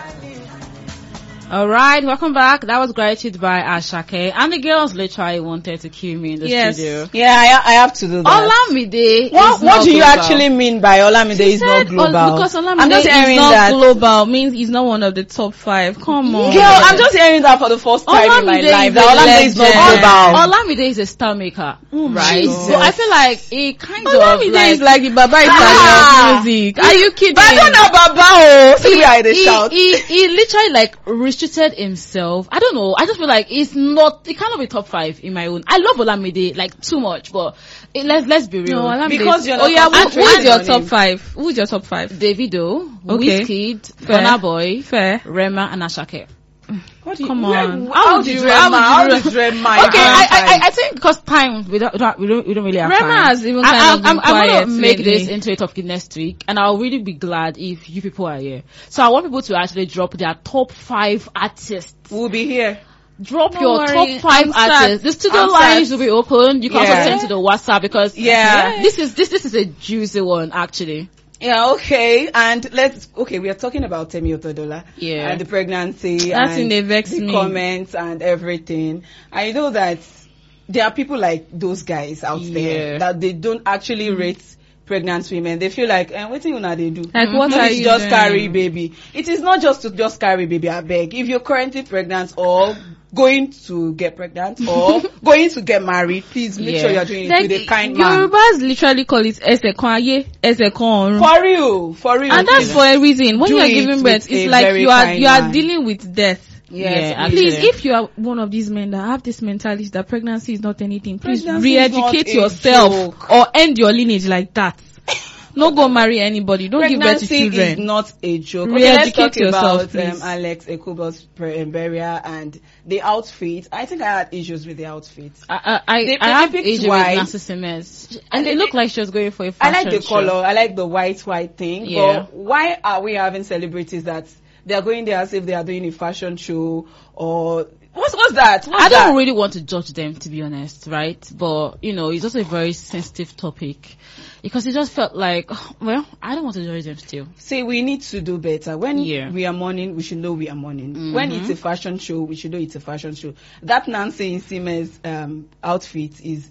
All right, welcome back. That was Gratitude by Asake. And the girls literally wanted to kill me in the studio. Yeah, I have to do that. Olamide What do you actually mean by Olamide is not global? Because Olamide I'm just hearing is not that. global means he's not one of the top 5. Come on. Girl, I'm just hearing that for the first time in my life. That Olamide is not global. Olamide is a star maker, right? Jesus. So I feel like it kind Olamide of like... is like the Baba Italian of music. Are you kidding? But I don't know Baba. See where they shout. He literally like restricted himself. I don't know. I just feel like it cannot be top 5 in my own. I love Olamide like too much, but let's be real. No, Olamide because you're not who is your top 5? Who is your top 5? Davido, Okay. Wizkid, Fair. Burna Boy, Fair. Rema, and Asake. Come on. How did Rema? Okay, I think because time we don't really have Rema time. has even kind of been I'm quiet gonna make lately. this into a topic next week, and I'll really be glad if you people are here. So I want people to actually drop their top 5 artists. We'll be here. Drop Don't your worry, top 5 I'm sad. artists. The studio I'm lines sad. will be open. You can also Yeah. send to the WhatsApp because this is a juicy one actually. Yeah, okay. And we are talking about Temi Otodola. Yeah. And the pregnancy. That's and in the vex the me. comments and everything. I know that there are people like those guys out there that they don't actually rate pregnant women. They feel like, what thing una they do? Like, what No, are it's you just doing? carry baby. It is not just to just carry baby, I beg. If you're currently pregnant or going to get pregnant or going to get married, please make sure you're doing it with a kind man. Yorubas literally call it Esekwanye, Esekon. For real. And that's for a reason. When Do you're it giving with birth, a it's like very you are kind man. dealing with death. Yes, Yeah, Please, actually. if you are one of these men that have this mentality that pregnancy is not anything, please Pregnancy is not re-educate a yourself joke. or end your lineage like that. No go marry anybody. Don't give birth to Pregnancy children. is not a joke. Re-educate Okay, let's talk yourself, about please. Alex Ekubo's burial and the outfit. I think I had issues with the outfit. I have picked age with white. Nancy Simmons, and it looked like she was going for a I fashion like the show. color. I like the white thing. Yeah. But why are we having celebrities that they are going there as if they are doing a fashion show or what's that? I don't really want to judge them, to be honest, right? But, it's also a very sensitive topic because it just felt like, well, I don't want to judge them still. See, we need to do better. When Yeah. we are mourning, we should know we are mourning. When it's a fashion show, we should know it's a fashion show. That Nancy Simmons outfit is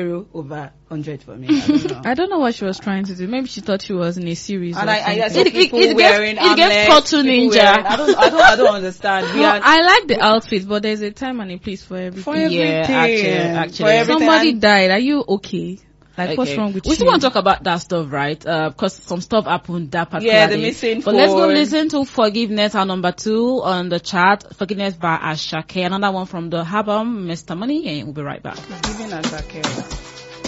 0/100 for me. I don't know. I don't know what she was trying to do. Maybe she thought she was in a series. And or I saw something. people it gets- wearing it gets armlets, Turtle people Ninja. wearing- I don't understand. We No, are I like the outfit, but there's a time and a place for everything. for everything. Yeah, actually. For everything. Somebody died. Are you okay? Like, what's Okay. wrong with We you? still want to talk about that stuff, right? Because some stuff happened that particular Yeah, the day. missing But let's go phone. listen to Forgiveness, our number 2 on the chart. Forgiveness by Asake. Another one from the album, Mr. Money, and we'll be right back. Giving us a care.